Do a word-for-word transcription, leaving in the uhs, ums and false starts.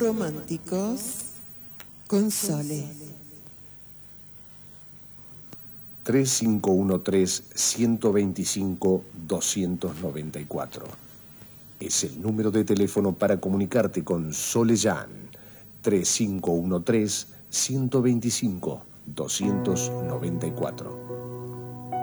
románticos con Sole. tres cinco uno tres, uno dos cinco, dos nueve cuatro. Es el número de teléfono para comunicarte con Sole Jan. tres cinco uno tres, uno dos cinco, dos nueve cuatro.